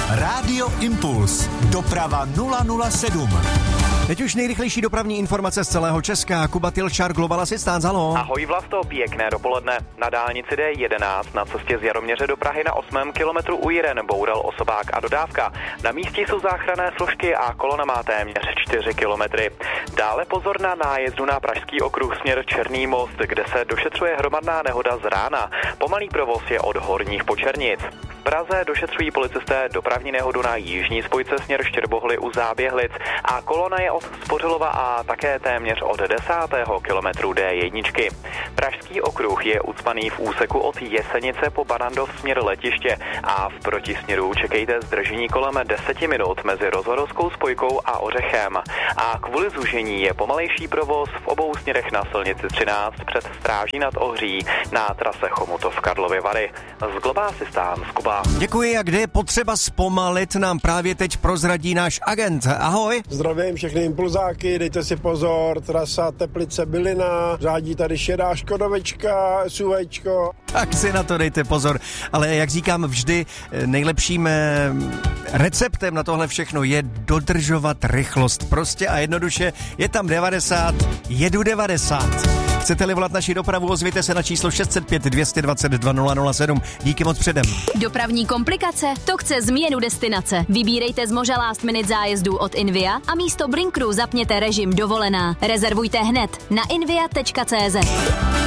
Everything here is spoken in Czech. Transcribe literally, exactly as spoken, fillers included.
Rádio Impuls. Doprava nula nula sedm. Teď už nejrychlejší dopravní informace z celého Česka. Kuba Tilčar, Global Assistance, halo. Ahoj Vlasto, pěkné dopoledne. Na dálnici D jedenáct na cestě z Jaroměře do Prahy na osmém kilometru u Jiren boural osobák a dodávka. Na místě jsou záchranné složky a kolona má téměř čtyři kilometry. Dále pozor na nájezdu na Pražský okruh směr Černý most, kde se došetřuje hromadná nehoda z rána. Pomalý provoz je od Horních Počernic. V Praze došetřují policisté dopravní nehodu na jižní spojce směr Štěrbohly u Záběhlic a kolona je od Spořilova a také téměř od desátého kilometru D jedna. Pražský okruh je ucpaný v úseku od Jesenice po Barandov směr letiště a v protisměru čekejte zdržení kolem deseti minut mezi Rozvodovskou spojkou a Ořechem. A kvůli zúžení je pomalejší provoz v obou směrech na silnici třináct před Stráží nad Ohří na trase Chomutov Karlovy Vary. Z Global Assistance, Kuba. Děkuji, a kde je potřeba zpomalit, nám právě teď prozradí náš agent. Ahoj. Zdravím všechny impulzáky, dejte si pozor, trasa Teplice Bylina, řádí tady šedá škodovečka, SUVčko. Tak si na to dejte pozor, ale jak říkám vždy, nejlepším receptem na tohle všechno je dodržovat rychlost. Prostě a jednoduše, je tam devadesát, jedu devadesát. Chcete-li volat naši dopravu, ozvěte se na číslo šest set pět dvě dvacet dva nula nula sedm. Díky moc předem. Dopravní komplikace? To chce změnu destinace. Vybírejte z moře last minute zájezdů od Invia a místo Blinkru zapněte režim dovolená. Rezervujte hned na invia tečka cé zet.